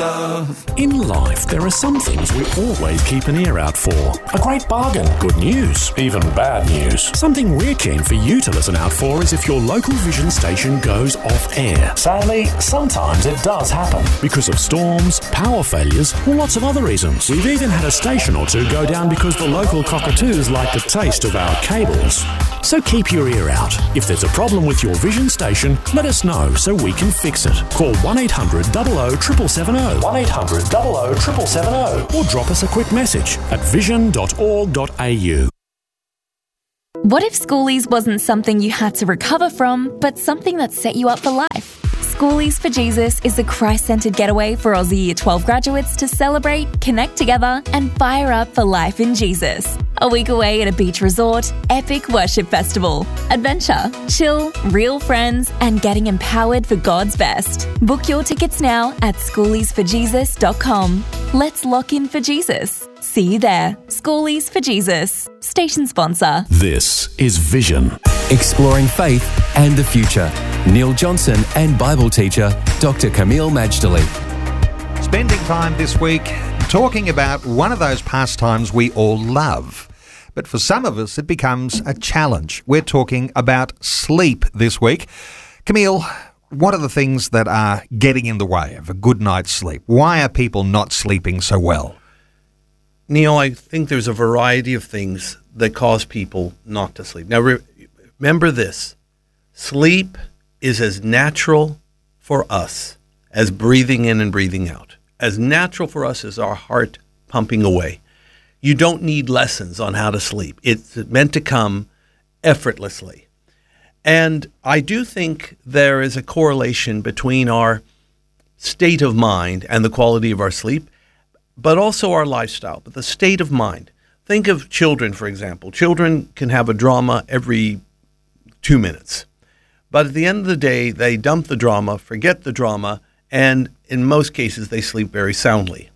love. In life, there are some things we always keep an ear out for. A great bargain, good news, even bad news. Something we're keen for you to listen out for is if your local Vision station goes off air. Sadly, sometimes it does happen because of storms, power failures, or lots of other reasons. We've even had a station or two go down because the local cockatoos like the taste of our cables. So keep your ear out. If there's a problem with your Vision station, let us know so we can fix it. Call 1800 00 770, 1800 00 770, or drop us a quick message at vision.org.au. What if Schoolies wasn't something you had to recover from, but something that set you up for life? Schoolies for Jesus is a Christ-centered getaway for Aussie Year 12 graduates to celebrate, connect together, and fire up for life in Jesus. A week away at a beach resort, epic worship festival, adventure, chill, real friends, and getting empowered for God's best. Book your tickets now at schooliesforjesus.com. Let's lock in for Jesus. See you there. Schoolies for Jesus. Station sponsor. This is Vision. Exploring faith and the future. Neil Johnson and Bible teacher Dr. Camille Majdali. Spending time this week talking about one of those pastimes we all love. But for some of us, it becomes a challenge. We're talking about sleep this week. Camille, what are the things that are getting in the way of a good night's sleep? Why are people not sleeping so well? Neil, I think there's a variety of things that cause people not to sleep. Now, remember this. Sleep is as natural for us as breathing in and breathing out. As natural for us as our heart pumping away. You don't need lessons on how to sleep. It's meant to come effortlessly. And I do think there is a correlation between our state of mind and the quality of our sleep, but also our lifestyle, but the state of mind. Think of children, for example. Children can have a drama every 2 minutes. But at the end of the day, they dump the drama, forget the drama, and in most cases, they sleep very soundly.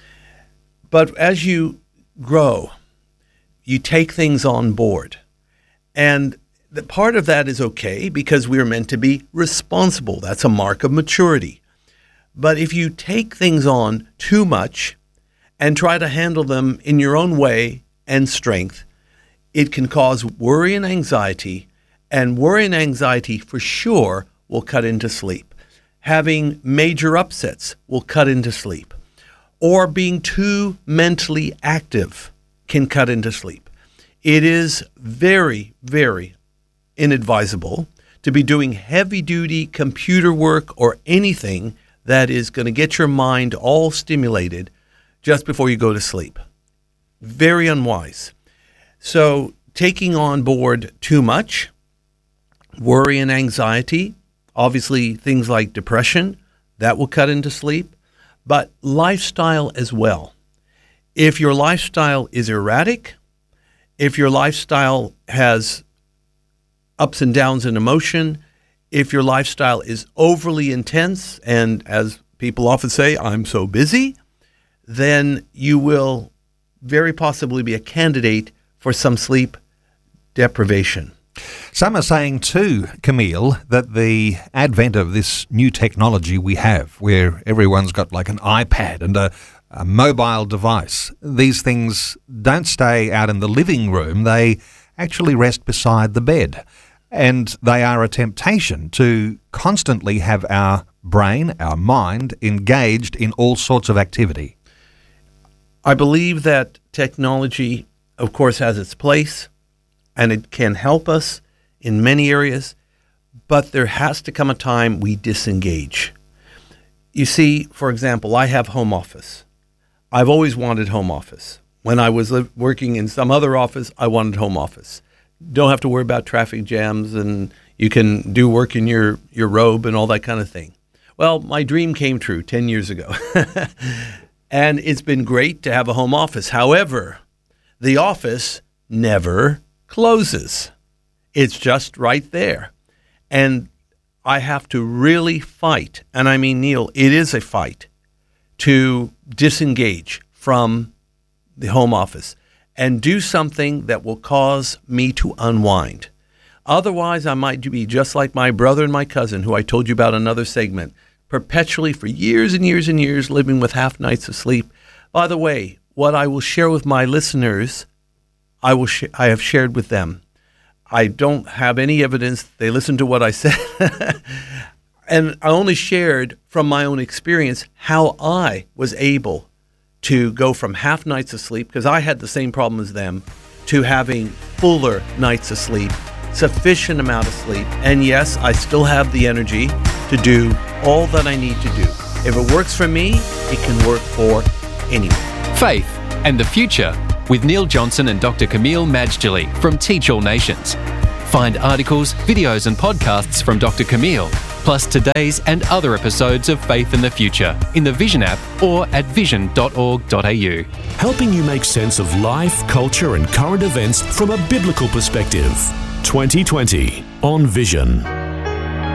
But as you grow, you take things on board. And the part of that is okay because we're meant to be responsible. That's a mark of maturity. But if you take things on too much and try to handle them in your own way and strength, it can cause worry and anxiety. And worry and anxiety for sure will cut into sleep. Having major upsets will cut into sleep. Or being too mentally active can cut into sleep. It is very, very inadvisable to be doing heavy-duty computer work or anything that is going to get your mind all stimulated just before you go to sleep. Very unwise. So taking on board too much, worry and anxiety, obviously things like depression, that will cut into sleep, but lifestyle as well. If your lifestyle is erratic, if your lifestyle has ups and downs in emotion, if your lifestyle is overly intense, and as people often say, I'm so busy, then you will very possibly be a candidate for some sleep deprivation. Some are saying too, Camille, that the advent of this new technology we have, where everyone's got like an iPad and a mobile device, these things don't stay out in the living room, they actually rest beside the bed. And they are a temptation to constantly have our brain, our mind, engaged in all sorts of activity. I believe that technology, of course, has its place, and it can help us in many areas, but there has to come a time we disengage. You see, for example, I have home office. I've always wanted home office. When I was working in some other office, I wanted home office. Don't have to worry about traffic jams, and you can do work in your robe and all that kind of thing. Well, my dream came true 10 years ago. And it's been great to have a home office. However, the office never closes. It's just right there. And I have to really fight, and I mean, Neil, it is a fight, to disengage from the home office and do something that will cause me to unwind. Otherwise, I might be just like my brother and my cousin, who I told you about in another segment, perpetually for years and years and years, living with half nights of sleep. By the way, what I will share with my listeners, I have shared with them. I don't have any evidence they listened to what I said. And I only shared from my own experience how I was able to go from half nights of sleep, because I had the same problem as them, to having fuller nights of sleep, sufficient amount of sleep. And yes, I still have the energy to do all that I need to do. If it works for me, it can work for anyone. Faith and the Future with Neil Johnson and Dr. Kameel Majdali from Teach All Nations. Find articles, videos and podcasts from Dr. Kameel, plus today's and other episodes of Faith and the Future in the Vision app or at vision.org.au. Helping you make sense of life, culture and current events from a biblical perspective. 2020 on Vision.